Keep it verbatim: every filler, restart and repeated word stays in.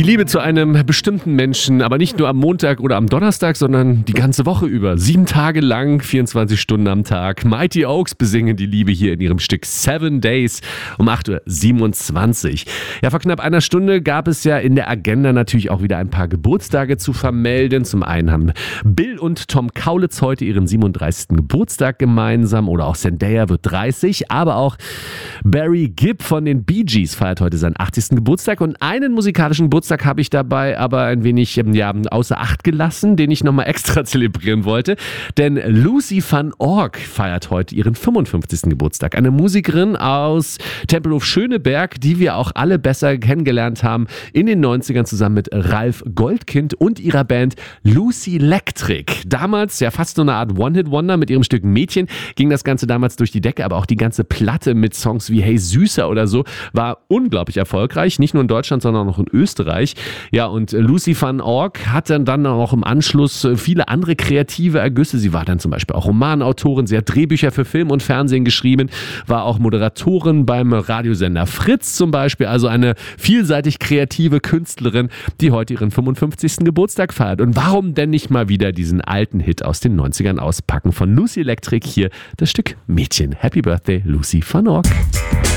Liebe zu einem bestimmten Menschen, aber nicht nur am Montag oder am Donnerstag, sondern die ganze Woche über. Sieben Tage lang, vierundzwanzig Stunden am Tag. Mighty Oaks besingen die Liebe hier in ihrem Stück Seven Days um acht Uhr siebenundzwanzig. Ja, vor knapp einer Stunde gab es ja in der Agenda natürlich auch wieder ein paar Geburtstage zu vermelden. Zum einen haben Bill und Tom Kaulitz heute ihren siebenunddreißigsten Geburtstag gemeinsam oder auch Zendaya wird dreißig, aber auch Barry Gibb von den Bee Gees feiert heute seinen achtzigsten Geburtstag und einen musikalischen Geburtstag habe ich dabei aber ein wenig ja, außer Acht gelassen, den ich nochmal extra zelebrieren wollte, denn Lucy van Ork feiert heute ihren fünfundfünfzigsten Geburtstag. Eine Musikerin aus Tempelhof Schöneberg, die wir auch alle besser kennengelernt haben in den neunzigern zusammen mit Ralf Goldkind und ihrer Band Lucy Electric. Damals ja fast so eine Art One-Hit-Wonder mit ihrem Stück Mädchen ging das Ganze damals durch die Decke, aber auch die ganze Platte mit Songs wie Hey Süßer oder so war unglaublich erfolgreich, nicht nur in Deutschland, sondern auch in Österreich. Ja, und Lucy van Ork hat dann, dann auch im Anschluss viele andere kreative Ergüsse. Sie war dann zum Beispiel auch Romanautorin, sie hat Drehbücher für Film und Fernsehen geschrieben, war auch Moderatorin beim Radiosender Fritz zum Beispiel, also eine vielseitig kreative Künstlerin, die heute ihren fünfundfünfzigsten Geburtstag feiert. Und warum denn nicht mal wieder diesen alten Hit aus den neunzigern auspacken von Lucy Electric, hier das Stück Mädchen. Happy Birthday, Lucy van Ork.